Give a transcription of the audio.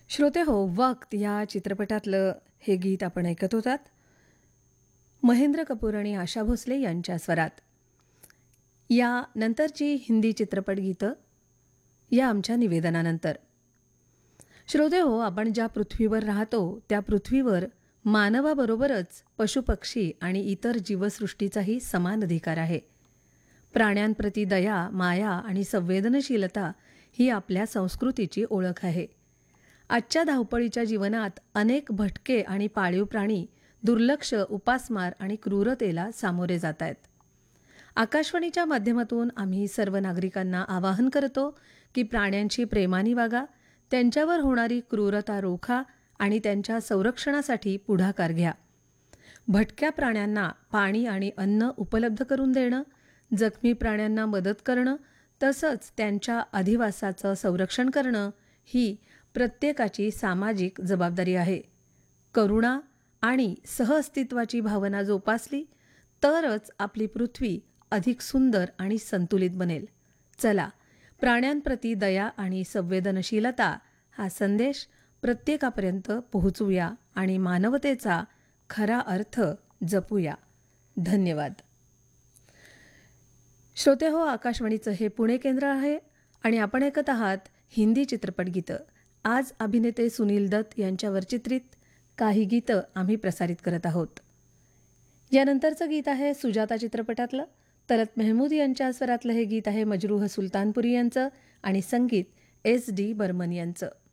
श्रोते हो, वक्त या चित्रपटातलं हे गीत आपण ऐकत होतात. महेंद्र कपूर आणि आशा भोसले यांच्या स्वरात. या नंतरची हिंदी चित्रपट गीतं या आमच्या निवेदनानंतर. श्रोते हो, आपण ज्या पृथ्वीवर राहतो त्या पृथ्वीवर मानवाबरोबरच पशुपक्षी आणि इतर जीवसृष्टीचाही समान अधिकार आहे. प्राण्यांप्रती दया, माया आणि संवेदनशीलता ही आपल्या संस्कृतीची ओळख आहे. आजच्या धावपळीच्या जीवनात अनेक भटके आणि पाळीव प्राणी दुर्लक्ष, उपासमार आणि क्रूरतेला सामोरे जात आहेत. आकाशवाणीच्या माध्यमातून आम्ही सर्व नागरिकांना आवाहन करतो की प्राण्यांशी प्रेमाने वागा, त्यांच्यावर होणारी क्रूरता रोखा आणि त्यांच्या संरक्षणासाठी पुढाकार घ्या. भटक्या प्राण्यांना पाणी आणि अन्न उपलब्ध करून देणं, जखमी प्राण्यांना मदत करणं, तसंच त्यांच्या अधिवासाचं संरक्षण करणं ही प्रत्येकाची सामाजिक जबाबदारी आहे. करुणा आणि सहअस्तित्वाची भावना जोपासली तरच आपली पृथ्वी अधिक सुंदर आणि संतुलित बनेल. चला, प्राण्यांप्रती दया आणि संवेदनशीलता हा संदेश प्रत्येकापर्यंत पोहोचवूया आणि मानवतेचा खरा अर्थ जपूया. धन्यवाद. श्रोते हो, आकाशवाणीचं हे पुणे केंद्र आहे आणि आपण ऐकत आहात हिंदी चित्रपट गीतं. आज अभिनेते सुनील दत्त यांच्यावर चित्रित काही गीतं आम्ही प्रसारित करत आहोत. यानंतरचं गीत आहे सुजाता चित्रपटातलं. तलत मेहमूद यांच्या स्वरातलं हे गीत आहे मजरूह सुलतानपुरी यांचं आणि संगीत SD बर्मन यांचं.